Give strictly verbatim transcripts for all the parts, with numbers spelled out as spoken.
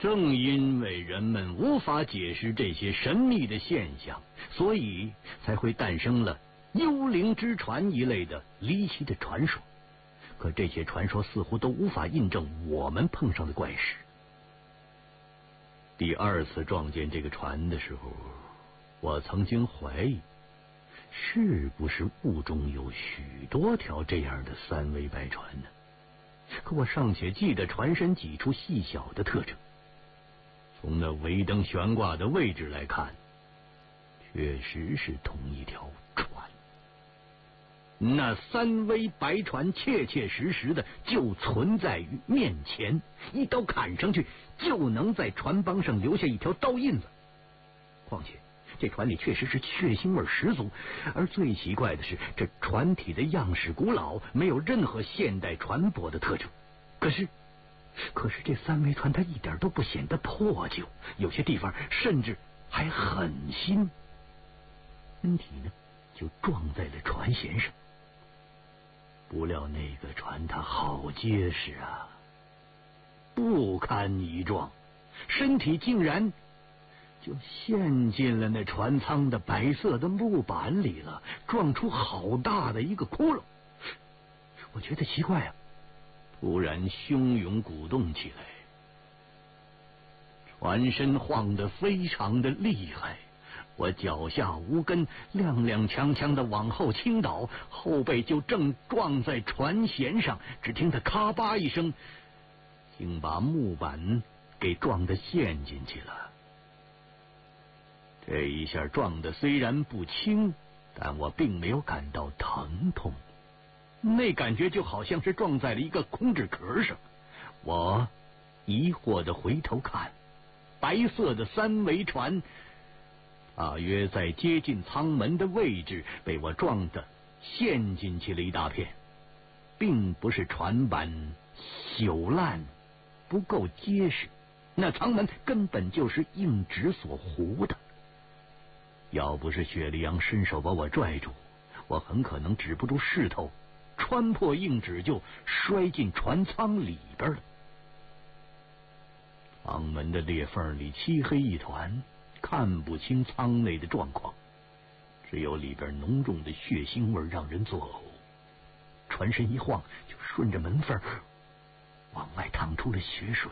正因为人们无法解释这些神秘的现象，所以才会诞生了幽灵之船一类的离奇的传说。可这些传说似乎都无法印证我们碰上的怪事。第二次撞见这个船的时候，我曾经怀疑是不是雾中有许多条这样的三桅白船呢？可我尚且记得船身几处细小的特征，从那桅灯悬挂的位置来看，确实是同一条船。那三桅白船切切实实的就存在于面前，一刀砍上去就能在船帮上留下一条刀印子。况且这船里确实是血腥味十足，而最奇怪的是，这船体的样式古老，没有任何现代船舶的特征。可是可是这三桅船它一点都不显得破旧，有些地方甚至还很新。身体呢就撞在了船舷上，不料那个船它好结实啊，不堪一撞，身体竟然就陷进了那船舱的白色的木板里了，撞出好大的一个窟窿。我觉得奇怪啊，突然汹涌鼓动起来，船身晃得非常的厉害，我脚下无根，踉踉跄跄的往后倾倒，后背就正撞在船舷上，只听得咔吧一声，竟把木板给撞得陷进去了。这一下撞得虽然不轻，但我并没有感到疼痛，那感觉就好像是撞在了一个空纸壳上。我疑惑地回头看，白色的三桅船大约在接近舱门的位置被我撞得陷进去了一大片，并不是船板朽烂不够结实，那舱门根本就是硬纸所糊的。要不是雪莉杨伸手把我拽住，我很可能止不住势头，穿破硬纸就摔进船舱里边了。舱门的裂缝里漆黑一团，看不清舱内的状况，只有里边浓重的血腥味让人作呕。船身一晃，就顺着门缝往外淌出了血水。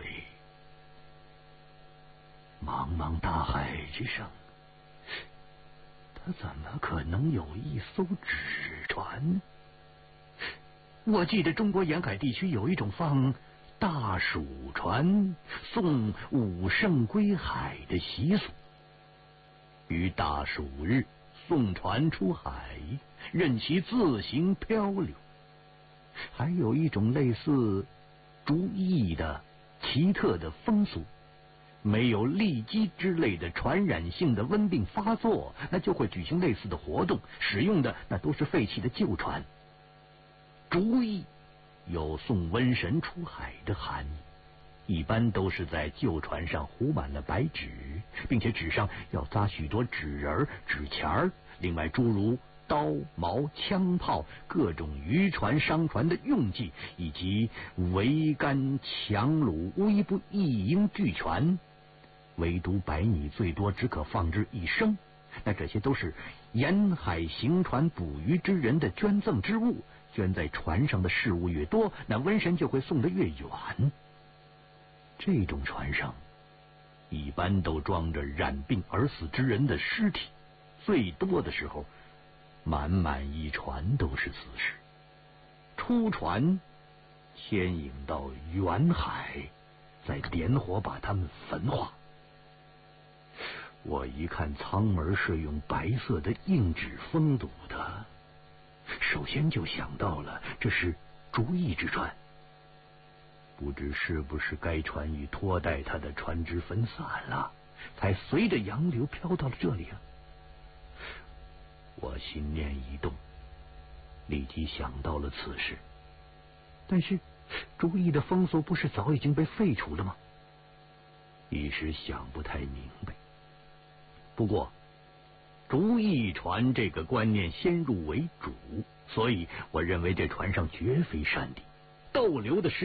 茫茫大海之上，它怎么可能有一艘纸船呢？我记得中国沿海地区有一种放大暑船送武圣归海的习俗，于大暑日送船出海，任其自行漂流。还有一种类似逐役的奇特的风俗，没有痢疾之类的传染性的瘟病发作，那就会举行类似的活动，使用的那都是废弃的旧船。逐役有送瘟神出海的含义，一般都是在旧船上糊满了白纸，并且纸上要扎许多纸人、纸钱儿，另外诸如刀、矛、枪炮、各种渔船、商船的用具，以及桅杆、樯橹，无一不一应俱全。唯独白米最多只可放置一升，那这些都是沿海行船捕鱼之人的捐赠之物，捐在船上的事物越多，那瘟神就会送得越远。这种船上一般都装着染病而死之人的尸体，最多的时候满满一船都是死尸。出船牵引到远海，再点火把它们焚化。我一看舱门是用白色的硬纸封堵的，首先就想到了这是逐役之船，不知是不是该船已拖带它的船只分散了，才随着洋流飘到了这里了。我心念一动，立即想到了此事。但是逐役的风俗不是早已经被废除了吗？一时想不太明白。不过逐役船这个观念先入为主，所以我认为这船上绝非山地，逗留的时